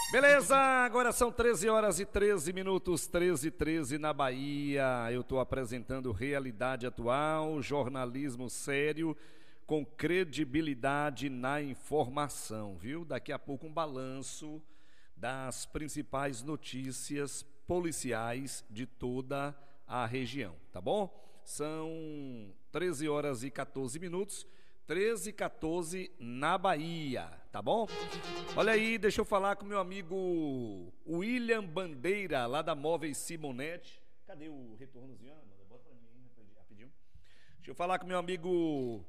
Beleza, agora são 13 horas e 13 minutos, 13 e 13 na Bahia. Eu estou apresentando Realidade Atual, jornalismo sério, com credibilidade na informação, viu? Daqui a pouco um balanço das principais notícias policiais de toda a região, tá bom? São 13 horas e 14 minutos. 13 e 14 na Bahia, tá bom? Olha aí, deixa eu falar com meu amigo William Bandeira, lá da Móveis Simonetti. Cadê o retornozinho? Manda, bota pra mim rapidinho. Deixa eu falar com meu amigo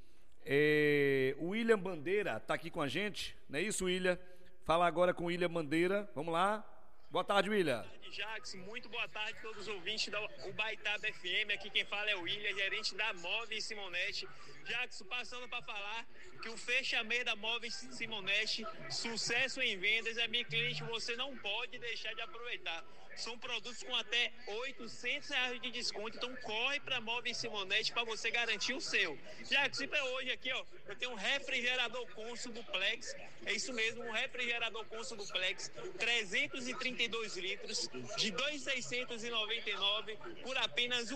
William Bandeira, tá aqui com a gente, não é isso, William? Fala agora com o William Bandeira, vamos lá. Boa tarde, William. Boa tarde, Jackson. Muito boa tarde a todos os ouvintes da Ubaitaba FM. Aqui quem fala é o William, gerente da Móveis Simonetti. Jackson, passando para falar que o fechamento da Móveis Simonetti, sucesso em vendas, é meu cliente, você não pode deixar de aproveitar. São produtos com até R$800 de desconto, então corre para Móveis Simonetti para você garantir o seu. Jackson, para hoje aqui, ó, eu tenho um refrigerador Consul Duplex, é isso mesmo, um refrigerador Consul Duplex, 332 litros, de 2.699 por apenas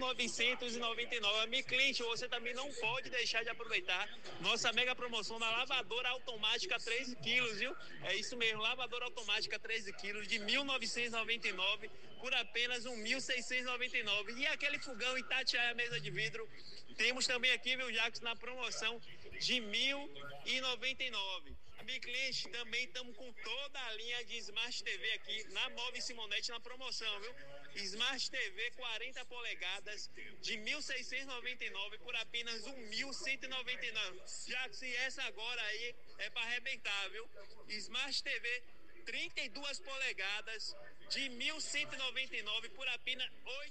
1.999. Meu cliente, você também não pode deixar de aproveitar nossa mega promoção da lavadora automática 13 quilos, viu? É isso mesmo, lavadora automática 13 quilos de 1.999 por apenas 1.699. E aquele fogão Itatiaia mesa de vidro, temos também aqui, viu, Jackson, na promoção de 1.099. Amigo cliente, também estamos com toda a linha de Smart TV aqui na Móveis Simonetti na promoção, viu? Smart TV 40 polegadas de 1.699 por apenas 1.199. Jackson, e essa agora aí é para arrebentar, viu? Smart TV 32 polegadas de 1.199 por apenas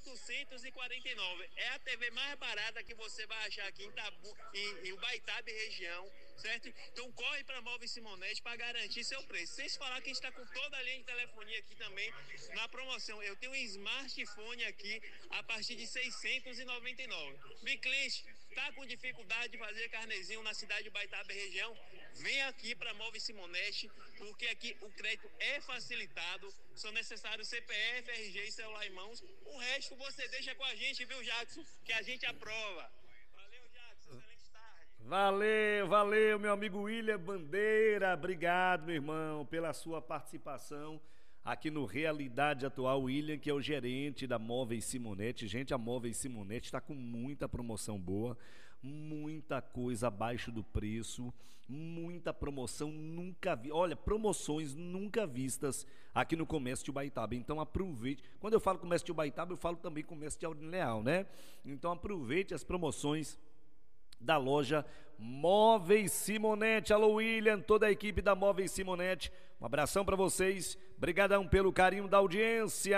849. É a TV mais barata que você vai achar aqui em Ubaitaba região, certo? Então corre para Móveis Simonetti para garantir seu preço. Sem se falar que a gente está com toda a linha de telefonia aqui também na promoção. Eu tenho um smartphone aqui a partir de 699. Meu cliente, tá com dificuldade de fazer carnezinho na cidade de Ubaitaba região? Vem aqui para Móveis Simonetti, porque aqui o crédito é facilitado, são necessários CPF, RG e celular em mãos. O resto você deixa com a gente, viu, Jackson? Que a gente aprova. Valeu, Jackson. Excelente tarde. Valeu, meu amigo William Bandeira. Obrigado, meu irmão, pela sua participação aqui no Realidade Atual. William, que é o gerente da Móveis Simonetti. Gente, a Móveis Simonetti está com muita promoção boa, muita coisa abaixo do preço, muita promoção nunca vi. Olha, promoções nunca vistas aqui no comércio de Ubaitaba. Então aproveite. Quando eu falo comércio de Ubaitaba, eu falo também comércio de Aurim Leal, né? Então aproveite as promoções da loja Móveis Simonetti. Alô, William, toda a equipe da Móveis Simonetti, um abração para vocês, brigadão pelo carinho da audiência.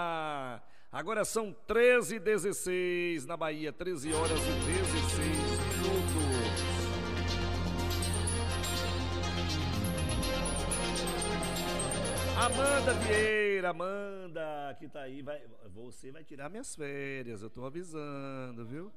Agora são 13h16 na Bahia, 13 horas e 16 minutos. Amanda Vieira, Amanda, que tá aí, você vai tirar minhas férias, eu tô avisando, viu?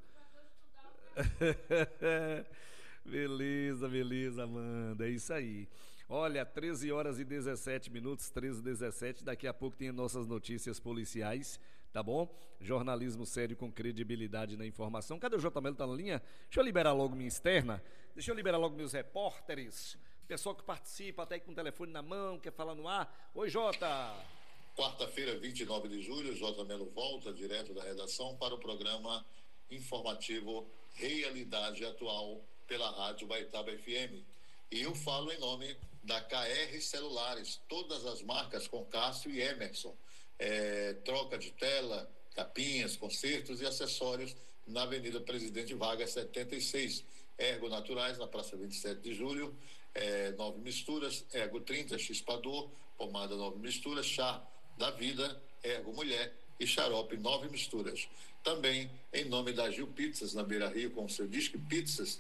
Beleza, Amanda, é isso aí. Olha, 13 horas e 17 minutos, 13 e 17, daqui a pouco tem nossas notícias policiais, tá bom? Jornalismo sério com credibilidade na informação. Cadê o J. Melo, tá na linha? Deixa eu liberar logo minha externa, deixa eu liberar logo meus repórteres, pessoal que participa, até com o telefone na mão, quer falar no ar. Oi, Jota! Quarta-feira, 29 de julho, J. Melo volta direto da redação para o programa informativo Realidade Atual pela Rádio Ubaitaba FM. E eu falo em nome da KR Celulares, todas as marcas com Cássio e Emerson. Troca de tela, capinhas, consertos e acessórios na Avenida Presidente Vargas 76. Ergo Naturais, na Praça 27 de Julho, 9 misturas, Ergo 30, Chispador, pomada 9 misturas, chá da vida, Ergo Mulher e xarope 9 misturas. Também em nome da Gil Pizzas na Beira Rio, com o seu Disque Pizzas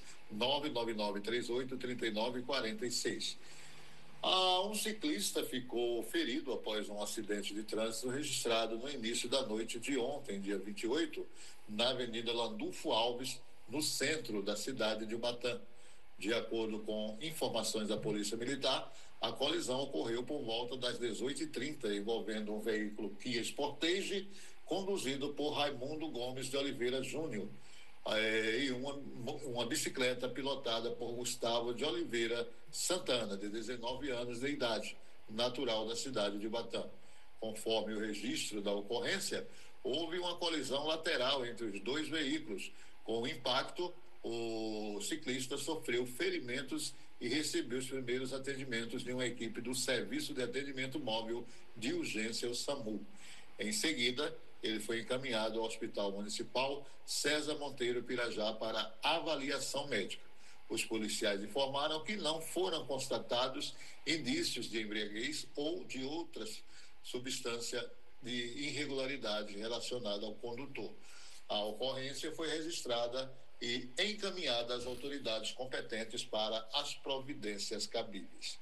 999383946. Um ciclista ficou ferido após um acidente de trânsito registrado no início da noite de ontem, dia 28, na Avenida Landulfo Alves, no centro da cidade de Ubatã. De acordo com informações da Polícia Militar, a colisão ocorreu por volta das 18h30, envolvendo um veículo Kia Sportage, conduzido por Raimundo Gomes de Oliveira Júnior, e uma bicicleta pilotada por Gustavo de Oliveira Santana, de 19 anos de idade, natural da cidade de Ibatã. Conforme o registro da ocorrência, houve uma colisão lateral entre os dois veículos. Com o impacto, o ciclista sofreu ferimentos e recebeu os primeiros atendimentos de uma equipe do Serviço de Atendimento Móvel de Urgência, o SAMU. Em seguida, ele foi encaminhado ao Hospital Municipal César Monteiro Pirajá para avaliação médica. Os policiais informaram que não foram constatados indícios de embriaguez ou de outras substância de irregularidade relacionada ao condutor. A ocorrência foi registrada e encaminhada às autoridades competentes para as providências cabíveis.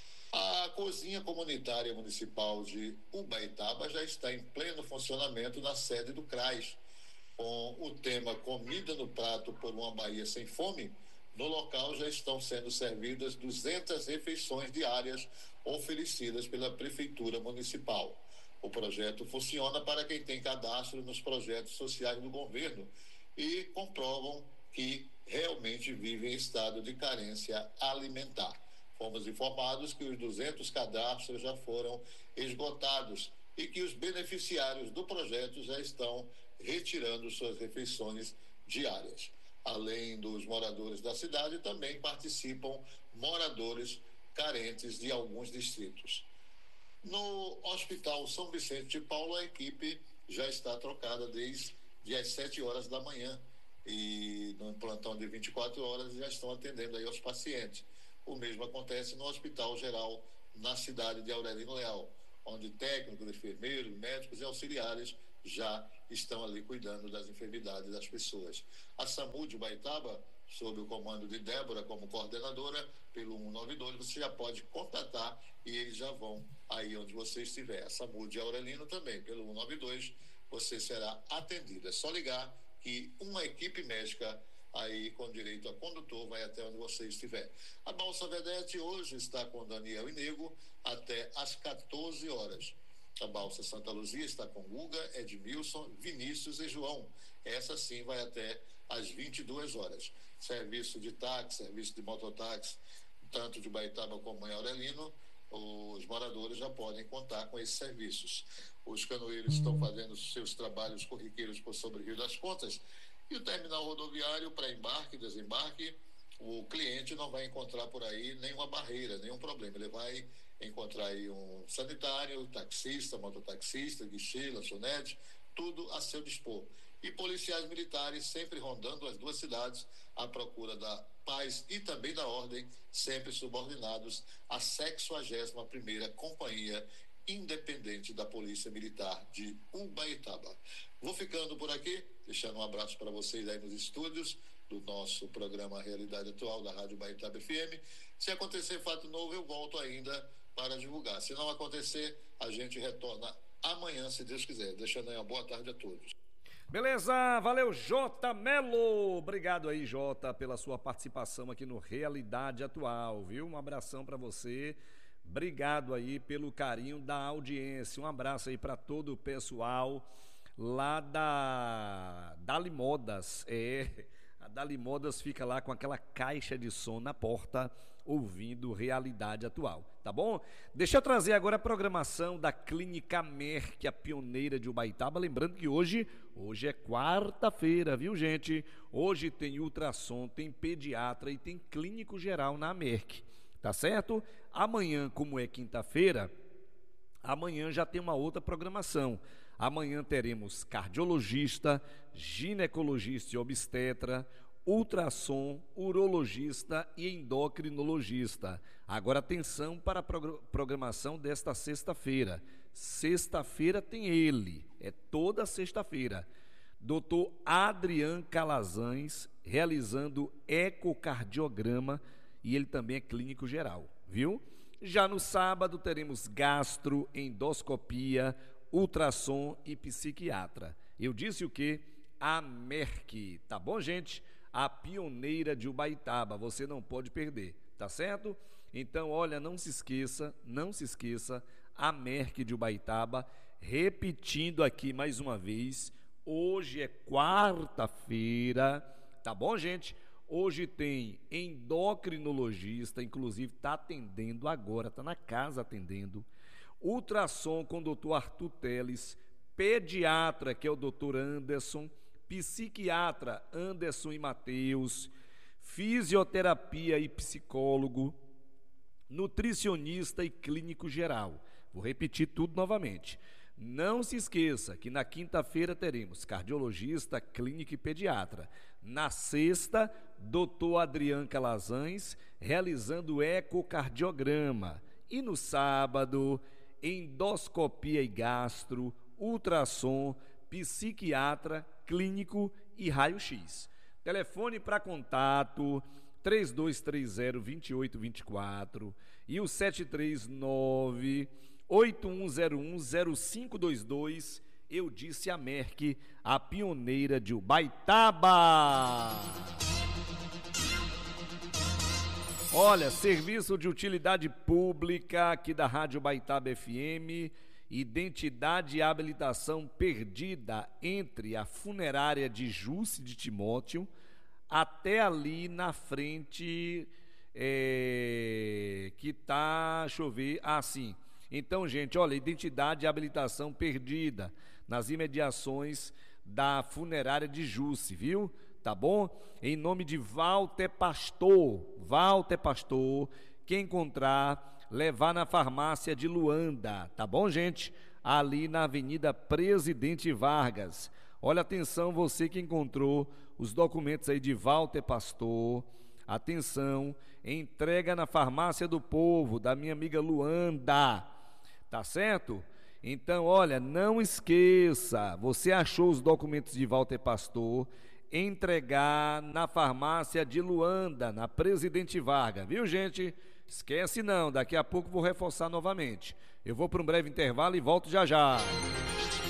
A Cozinha Comunitária Municipal de Ubaitaba já está em pleno funcionamento na sede do CRAS. Com o tema Comida no Prato por uma Bahia Sem Fome, no local já estão sendo servidas 200 refeições diárias oferecidas pela Prefeitura Municipal. O projeto funciona para quem tem cadastro nos projetos sociais do governo e comprovam que realmente vivem em estado de carência alimentar. Fomos informados que os 200 cadastros já foram esgotados e que os beneficiários do projeto já estão retirando suas refeições diárias. Além dos moradores da cidade, também participam moradores carentes de alguns distritos. No Hospital São Vicente de Paulo, a equipe já está trocada desde as 7 horas da manhã e no plantão de 24 horas já estão atendendo aí aos pacientes. O mesmo acontece no Hospital Geral, na cidade de Aurelino Leal, onde técnicos, enfermeiros, médicos e auxiliares já estão ali cuidando das enfermidades das pessoas. A SAMU de Ubaitaba, sob o comando de Débora como coordenadora, pelo 192, você já pode contatar e eles já vão aí onde você estiver. A SAMU de Aurelino também, pelo 192, você será atendido. É só ligar que uma equipe médica aí com direito a condutor vai até onde você estiver. A Balsa Vedete hoje está com Daniel e Nego até às 14 horas. A Balsa Santa Luzia está com Guga, Edmilson, Vinícius e João. Essa sim vai até às 22 horas. Serviço de táxi, serviço de mototáxi, tanto de Ubaitaba como em Aurelino, os moradores já podem contar com esses serviços. Os canoeiros estão fazendo seus trabalhos corriqueiros por sobre o Rio das Contas e o terminal rodoviário para embarque e desembarque, o cliente não vai encontrar por aí nenhuma barreira, nenhum problema. Ele vai encontrar aí um sanitário, taxista, mototaxista, guichê, lanchonete, tudo a seu dispor. E policiais militares sempre rondando as duas cidades à procura da paz e também da ordem, sempre subordinados à 61ª Companhia Independente da Polícia Militar de Ubaitaba. Vou ficando por aqui, deixando um abraço para vocês aí nos estúdios do nosso programa Realidade Atual da Rádio Ubaitaba FM. Se acontecer fato novo, eu volto ainda para divulgar. Se não acontecer, a gente retorna amanhã, se Deus quiser. Deixando aí uma boa tarde a todos. Beleza, valeu J. Melo, obrigado aí J pela sua participação aqui no Realidade Atual, viu? Um abração para você, obrigado aí pelo carinho da audiência, um abraço aí para todo o pessoal lá da Dali Modas, a Dali Modas fica lá com aquela caixa de som na porta, ouvindo Realidade Atual, tá bom? Deixa eu trazer agora a programação da Clínica Merck, a pioneira de Ubaitaba, lembrando que hoje é quarta-feira, viu gente? Hoje tem ultrassom, tem pediatra e tem clínico geral na Merck, tá certo? Amanhã, como é quinta-feira, amanhã já tem uma outra programação. Amanhã teremos cardiologista, ginecologista e obstetra, ultrassom, urologista e endocrinologista. Agora atenção para a programação desta sexta-feira. Sexta-feira tem ele, é toda sexta-feira. Dr. Adrian Calazans realizando ecocardiograma e ele também é clínico geral, viu? Já no sábado teremos gastroendoscopia, ultrassom e psiquiatra. Eu disse o quê? A Merck, tá bom, gente? a pioneira de Ubaitaba, você não pode perder, tá certo? Então, olha, não se esqueça, a Merck de Ubaitaba, repetindo aqui mais uma vez, hoje é quarta-feira, tá bom, gente? Hoje tem endocrinologista, inclusive está atendendo agora, está na casa atendendo, ultrassom com o doutor Arthur Teles, pediatra, que é o doutor Anderson, psiquiatra Anderson e Mateus, fisioterapia e psicólogo, nutricionista e clínico geral. Vou repetir tudo novamente. Não se esqueça que na quinta-feira teremos cardiologista, clínico e pediatra. Na sexta, doutor Adriano Calazans, realizando ecocardiograma. E no sábado, endoscopia e gastro, ultrassom, psiquiatra, clínico e raio-x. Telefone para contato 3230-2824 e o 739-8101-0522. Eu disse a Merck, a pioneira de Ubaitaba. Olha, serviço de utilidade pública aqui da Rádio Ubaitaba FM, identidade e habilitação perdida entre a funerária de Jússi de Timóteo até ali na frente, que tá, deixa eu ver, sim. Então, gente, olha, identidade e habilitação perdida nas imediações da funerária de Jússi, viu? Tá bom? Em nome de Walter Pastor, quem encontrar, levar na farmácia de Luanda, tá bom, gente? Ali na Avenida Presidente Vargas. Olha, atenção, você que encontrou os documentos aí de Walter Pastor, atenção, entrega na Farmácia do Povo, da minha amiga Luanda, tá certo? Então, olha, não esqueça, você achou os documentos de Walter Pastor, entregar na Farmácia de Luanda, na Presidente Vargas, viu, gente? Esquece não, daqui a pouco vou reforçar novamente. Eu vou para um breve intervalo e volto já já.